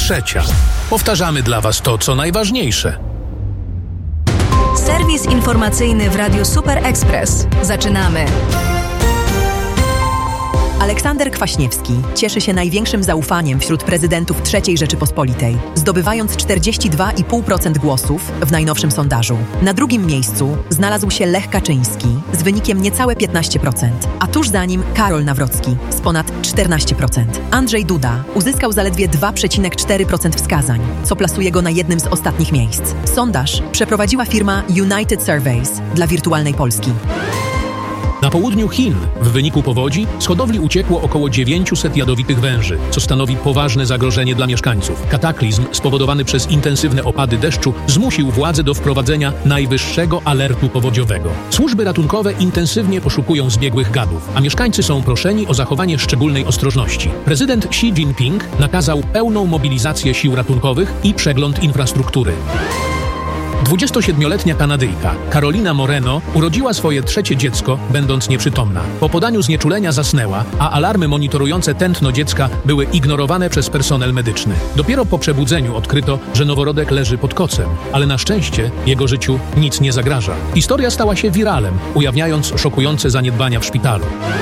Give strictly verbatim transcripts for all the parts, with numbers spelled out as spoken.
trzecia. Powtarzamy dla Was to, co najważniejsze. Serwis informacyjny w Radiu Super Express. Zaczynamy. Aleksander Kwaśniewski cieszy się największym zaufaniem wśród prezydentów trzeciej Rzeczypospolitej, zdobywając czterdzieści dwa i pół procent głosów w najnowszym sondażu. Na drugim miejscu znalazł się Lech Kaczyński z wynikiem niecałe piętnaście procent, a tuż za nim Karol Nawrocki z ponad czternaście procent. Andrzej Duda uzyskał zaledwie dwa przecinek cztery procent wskazań, co plasuje go na jednym z ostatnich miejsc. Sondaż przeprowadziła firma United Surveys dla Wirtualnej Polski. Na południu Chin w wyniku powodzi z hodowli uciekło około dziewięćset jadowitych węży, co stanowi poważne zagrożenie dla mieszkańców. Kataklizm spowodowany przez intensywne opady deszczu zmusił władze do wprowadzenia najwyższego alertu powodziowego. Służby ratunkowe intensywnie poszukują zbiegłych gadów, a mieszkańcy są proszeni o zachowanie szczególnej ostrożności. Prezydent Xi Jinping nakazał pełną mobilizację sił ratunkowych i przegląd infrastruktury. dwudziestosiedmioletnia Kanadyjka Carolina Moreno urodziła swoje trzecie dziecko, będąc nieprzytomna. Po podaniu znieczulenia zasnęła, a alarmy monitorujące tętno dziecka były ignorowane przez personel medyczny. Dopiero po przebudzeniu odkryto, że noworodek leży pod kocem, ale na szczęście jego życiu nic nie zagraża. Historia stała się wiralem, ujawniając szokujące zaniedbania w szpitalu.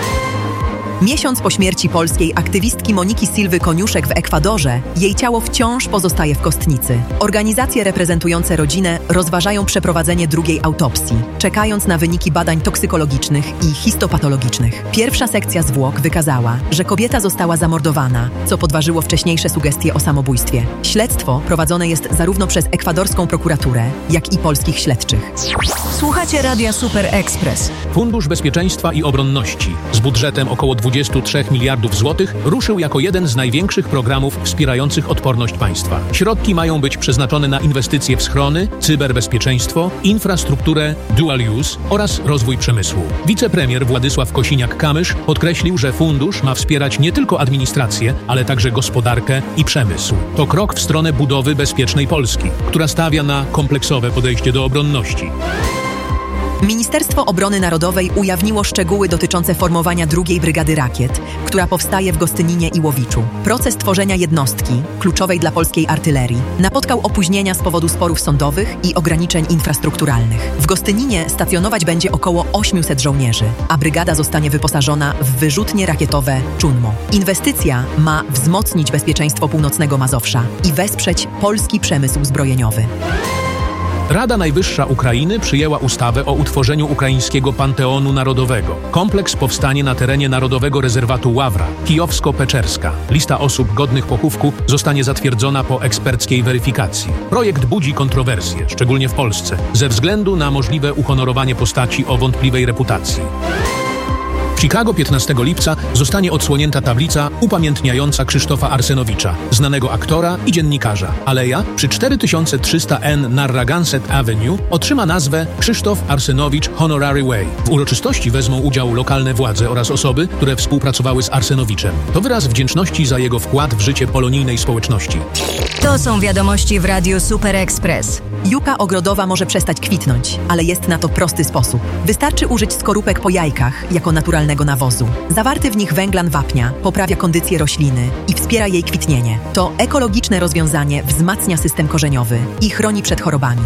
Miesiąc po śmierci polskiej aktywistki Moniki Silwy Koniuszek w Ekwadorze, jej ciało wciąż pozostaje w kostnicy. Organizacje reprezentujące rodzinę rozważają przeprowadzenie drugiej autopsji, czekając na wyniki badań toksykologicznych i histopatologicznych. Pierwsza sekcja zwłok wykazała, że kobieta została zamordowana, co podważyło wcześniejsze sugestie o samobójstwie. Śledztwo prowadzone jest zarówno przez ekwadorską prokuraturę, jak i polskich śledczych. Słuchacie Radia Super Express. Fundusz Bezpieczeństwa i Obronności z budżetem około dwadzieścia trzy miliardów złotych ruszył jako jeden z największych programów wspierających odporność państwa. Środki mają być przeznaczone na inwestycje w schrony, cyberbezpieczeństwo, infrastrukturę dual use oraz rozwój przemysłu. Wicepremier Władysław Kosiniak-Kamysz podkreślił, że fundusz ma wspierać nie tylko administrację, ale także gospodarkę i przemysł. To krok w stronę budowy bezpiecznej Polski, która stawia na kompleksowe podejście do obronności. Ministerstwo Obrony Narodowej ujawniło szczegóły dotyczące formowania drugiej Brygady Rakiet, która powstaje w Gostyninie i Łowiczu. Proces tworzenia jednostki, kluczowej dla polskiej artylerii, napotkał opóźnienia z powodu sporów sądowych i ograniczeń infrastrukturalnych. W Gostyninie stacjonować będzie około osiemset żołnierzy, a brygada zostanie wyposażona w wyrzutnie rakietowe Czunmo. Inwestycja ma wzmocnić bezpieczeństwo północnego Mazowsza i wesprzeć polski przemysł zbrojeniowy. Rada Najwyższa Ukrainy przyjęła ustawę o utworzeniu ukraińskiego Panteonu Narodowego. Kompleks powstanie na terenie Narodowego Rezerwatu Ławra, Kijowsko-Peczerska. Lista osób godnych pochówku zostanie zatwierdzona po eksperckiej weryfikacji. Projekt budzi kontrowersje, szczególnie w Polsce, ze względu na możliwe uhonorowanie postaci o wątpliwej reputacji. W Chicago piętnastego lipca zostanie odsłonięta tablica upamiętniająca Krzysztofa Arsenowicza, znanego aktora i dziennikarza. Aleja przy cztery tysiące trzysta N Narragansett Avenue otrzyma nazwę Krzysztof Arsenowicz Honorary Way. W uroczystości wezmą udział lokalne władze oraz osoby, które współpracowały z Arsenowiczem. To wyraz wdzięczności za jego wkład w życie polonijnej społeczności. To są wiadomości w Radiu Super Express. Juka ogrodowa może przestać kwitnąć, ale jest na to prosty sposób. Wystarczy użyć skorupek po jajkach jako naturalnego nawozu. Zawarty w nich węglan wapnia poprawia kondycję rośliny i wspiera jej kwitnienie. To ekologiczne rozwiązanie wzmacnia system korzeniowy i chroni przed chorobami.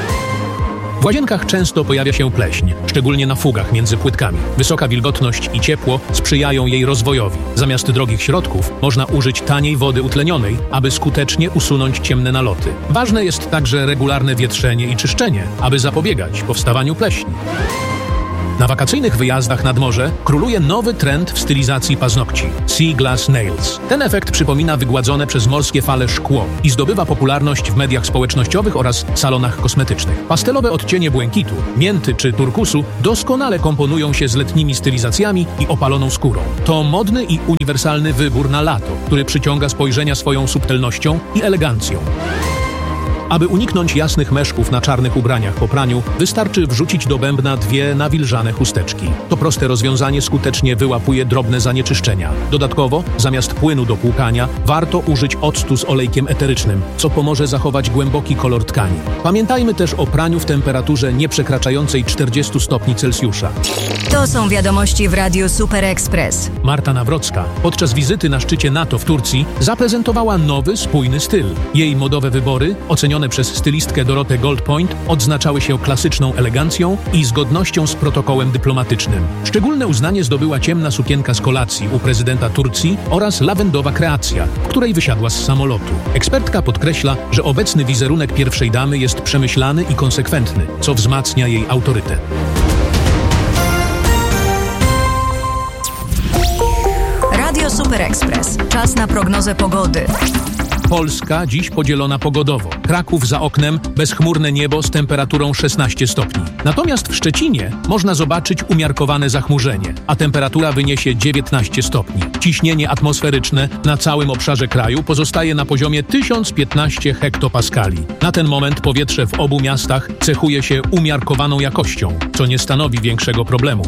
W łazienkach często pojawia się pleśń, szczególnie na fugach między płytkami. Wysoka wilgotność i ciepło sprzyjają jej rozwojowi. Zamiast drogich środków można użyć taniej wody utlenionej, aby skutecznie usunąć ciemne naloty. Ważne jest także regularne wietrzenie i czyszczenie, aby zapobiegać powstawaniu pleśni. Na wakacyjnych wyjazdach nad morze króluje nowy trend w stylizacji paznokci – Sea Glass Nails. Ten efekt przypomina wygładzone przez morskie fale szkło i zdobywa popularność w mediach społecznościowych oraz salonach kosmetycznych. Pastelowe odcienie błękitu, mięty czy turkusu doskonale komponują się z letnimi stylizacjami i opaloną skórą. To modny i uniwersalny wybór na lato, który przyciąga spojrzenia swoją subtelnością i elegancją. Aby uniknąć jasnych meszków na czarnych ubraniach po praniu, wystarczy wrzucić do bębna dwie nawilżane chusteczki. To proste rozwiązanie skutecznie wyłapuje drobne zanieczyszczenia. Dodatkowo, zamiast płynu do płukania, warto użyć octu z olejkiem eterycznym, co pomoże zachować głęboki kolor tkani. Pamiętajmy też o praniu w temperaturze nie przekraczającej czterdziestu stopni Celsjusza. To są wiadomości w Radiu Super Express. Marta Nawrocka podczas wizyty na szczycie NATO w Turcji zaprezentowała nowy, spójny styl. Jej modowe wybory, ocenione przez stylistkę Dorotę Goldpoint, odznaczały się klasyczną elegancją i zgodnością z protokołem dyplomatycznym. Szczególne uznanie zdobyła ciemna sukienka z kolacji u prezydenta Turcji oraz lawendowa kreacja, w której wysiadła z samolotu. Ekspertka podkreśla, że obecny wizerunek pierwszej damy jest przemyślany i konsekwentny, co wzmacnia jej autorytet. Radio Super Express. Czas na prognozę pogody. Polska dziś podzielona pogodowo. Kraków za oknem, bezchmurne niebo z temperaturą szesnaście stopni. Natomiast w Szczecinie można zobaczyć umiarkowane zachmurzenie, a temperatura wyniesie dziewiętnaście stopni. Ciśnienie atmosferyczne na całym obszarze kraju pozostaje na poziomie tysiąc piętnaście hektopaskali. Na ten moment powietrze w obu miastach cechuje się umiarkowaną jakością, co nie stanowi większego problemu.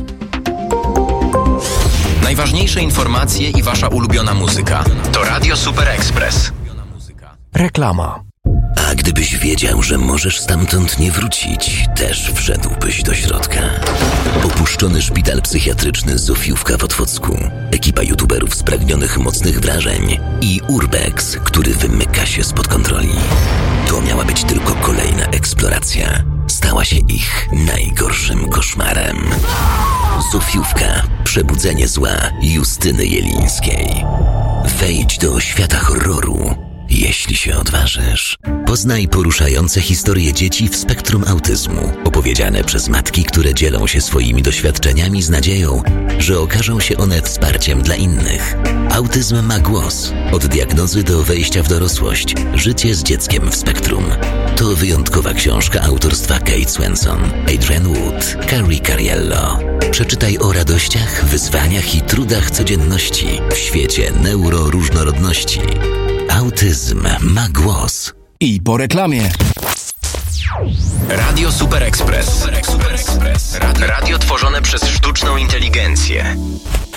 Najważniejsze informacje i wasza ulubiona muzyka to Radio Super Express. Reklama. A gdybyś wiedział, że możesz stamtąd nie wrócić, też wszedłbyś do środka. Opuszczony szpital psychiatryczny Zofiówka w Otwocku, ekipa youtuberów spragnionych mocnych wrażeń i Urbex, który wymyka się spod kontroli. To miała być tylko kolejna eksploracja. Stała się ich najgorszym koszmarem. Zofiówka. Przebudzenie zła Justyny Jelińskiej. Wejdź do świata horroru, jeśli się odważysz. Poznaj poruszające historie dzieci w spektrum autyzmu, opowiedziane przez matki, które dzielą się swoimi doświadczeniami z nadzieją, że okażą się one wsparciem dla innych. Autyzm ma głos. Od diagnozy do wejścia w dorosłość. Życie z dzieckiem w spektrum. To wyjątkowa książka autorstwa Kate Swenson, Adrian Wood, Carrie Cariello. Przeczytaj o radościach, wyzwaniach i trudach codzienności w świecie neuroróżnorodności. Autyzm ma głos. I po reklamie. Radio Super Express. Radio, radio tworzone przez sztuczną inteligencję.